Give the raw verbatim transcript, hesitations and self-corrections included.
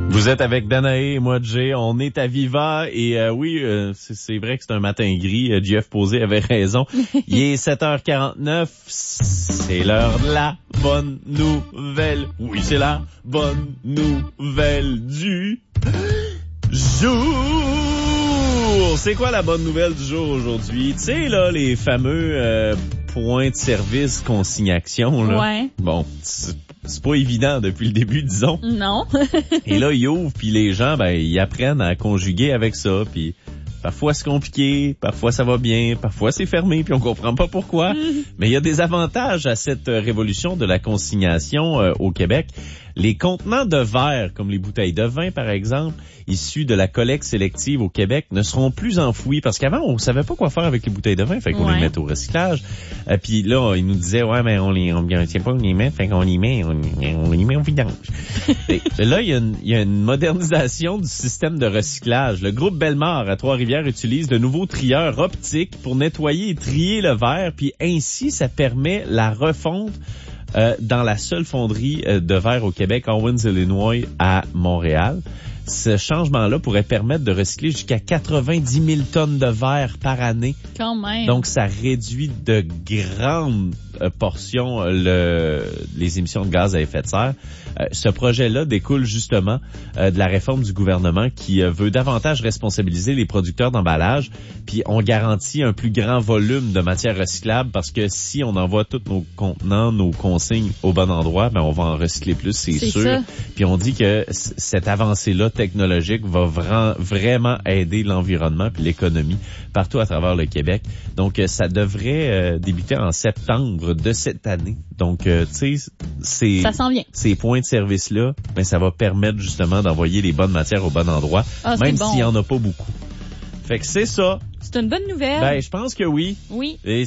Vous êtes avec Danae et moi, Jay. On est à Viva et euh, oui, euh, c'est, c'est vrai que c'est un matin gris. Euh, Jeff Posé avait raison. Il est sept heures quarante-neuf. C'est l'heure de la bonne nouvelle. Oui, c'est la bonne nouvelle du jour. C'est quoi la bonne nouvelle du jour aujourd'hui? Tu sais, là, les fameux euh, points de service consignation, là. Ouais. Bon, c'est, c'est pas évident depuis le début, disons. Non. Et là, ils ouvrent, puis les gens, ben, ils apprennent à conjuguer avec ça, puis parfois c'est compliqué, parfois ça va bien, parfois c'est fermé, puis on comprend pas pourquoi. Mais il y a des avantages à cette révolution de la consignation euh, au Québec. Les contenants de verre, comme les bouteilles de vin, par exemple, issus de la collecte sélective au Québec, ne seront plus enfouis. Parce qu'avant, on savait pas quoi faire avec les bouteilles de vin, fait qu'on ouais. les met au recyclage. Euh, puis là, ils nous disaient, ouais, mais on les, on, on tient pas, on les met, fait qu'on les met, on, on les met au vidange. Et là, il y a une, il y a une modernisation du système de recyclage. Le groupe Bellemare à Trois-Rivières utilise de nouveaux trieurs optiques pour nettoyer et trier le verre, puis ainsi, ça permet la refonte Euh, dans la seule fonderie euh, de verre au Québec, Owens, Illinois, à Montréal. Ce changement-là pourrait permettre de recycler jusqu'à quatre-vingt-dix mille tonnes de verre par année. Quand même. Donc, ça réduit de grandes euh, portions euh, le, les émissions de gaz à effet de serre. Euh, ce projet-là découle justement euh, de la réforme du gouvernement qui euh, veut davantage responsabiliser les producteurs d'emballage. Puis, on garantit un plus grand volume de matières recyclables parce que si on envoie tous nos contenants, nos consignes au bon endroit, ben on va en recycler plus, c'est, c'est sûr. Ça. Puis, on dit que c- cette avancée-là technologique va vra- vraiment aider l'environnement puis l'économie partout à travers le Québec. Donc, euh, ça devrait euh, débuter en septembre de cette année. Donc, euh, tu sais, c'est ça s'en vient. Ces points de service-là, ben, ça va permettre justement d'envoyer les bonnes matières au bon endroit, ah, même bon. s'il y en a pas beaucoup. Fait que c'est ça. C'est une bonne nouvelle. Ben, je pense que oui. Oui. Et